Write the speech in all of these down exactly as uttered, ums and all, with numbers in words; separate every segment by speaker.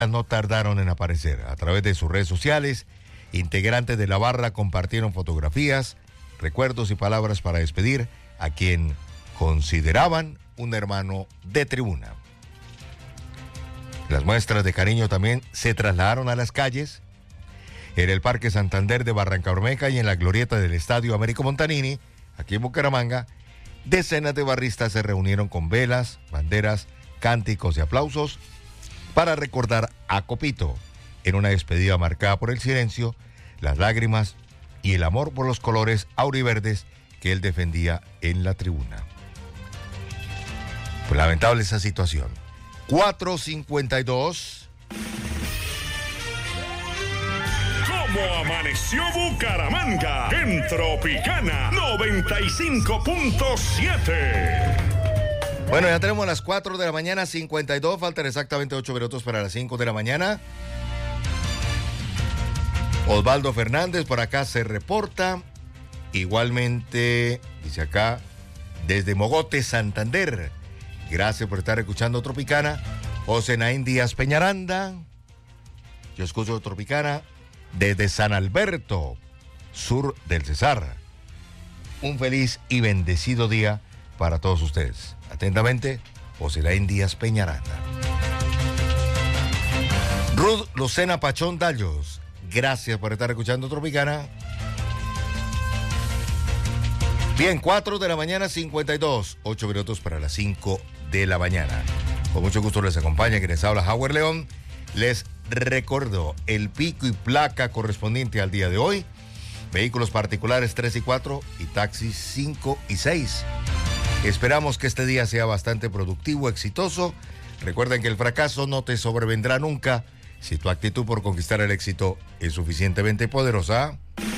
Speaker 1: no tardaron en aparecer. A través de sus redes sociales, integrantes de la barra compartieron fotografías, recuerdos y palabras para despedir a quien consideraban un hermano de tribuna. Las muestras de cariño también se trasladaron a las calles. En el Parque Santander de Barrancabermeja y en la glorieta del Estadio Américo Montanini, aquí en Bucaramanga, decenas de barristas se reunieron con velas, banderas, cánticos y aplausos para recordar a Copito en una despedida marcada por el silencio, las lágrimas y el amor por los colores auriverdes que él defendía en la tribuna. Pues lamentable esa situación. cuatro cincuenta y dos.
Speaker 2: ¿Cómo amaneció Bucaramanga? En Tropicana noventa y cinco punto siete.
Speaker 1: Bueno, ya tenemos las cuatro de la mañana, cincuenta y dos, faltan exactamente ocho minutos para las cinco de la mañana. Osvaldo Fernández por acá se reporta. Igualmente, dice acá, desde Mogote, Santander. Gracias por estar escuchando Tropicana. José Naín Díaz Peñaranda. Yo escucho Tropicana desde San Alberto, sur del Cesar. Un feliz y bendecido día para todos ustedes. Atentamente, José Naín Díaz Peñaranda. Ruth Lucena Pachón Dallos. Gracias por estar escuchando Tropicana. Bien, cuatro de la mañana, cincuenta y dos. ocho minutos para las cinco de la mañana. Con mucho gusto les acompaña quien les habla, Howard León. Les recuerdo el pico y placa correspondiente al día de hoy. Vehículos particulares tres y cuatro y taxis cinco y seis. Esperamos que este día sea bastante productivo, exitoso. Recuerden que el fracaso no te sobrevendrá nunca si tu actitud por conquistar el éxito es suficientemente poderosa.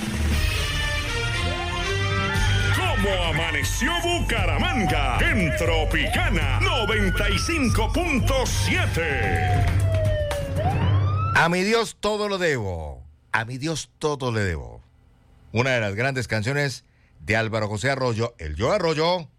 Speaker 2: ¿Cómo amaneció Bucaramanga? En Tropicana noventa y cinco punto siete.
Speaker 1: A mi Dios todo lo debo. A mi Dios todo le debo. Una de las grandes canciones de Álvaro José Arroyo, el Yo Arroyo.